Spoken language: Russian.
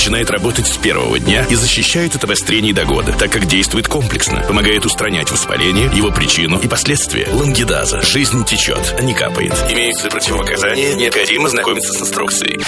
начинает работать с первого дня и защищает от обострений до года, так как действует комплексно, помогает устранять воспаление, его причину и последствия. Лангидаза. Жизнь течет, а не капает. Имеются противопоказания, необходимо знакомиться с инструкцией.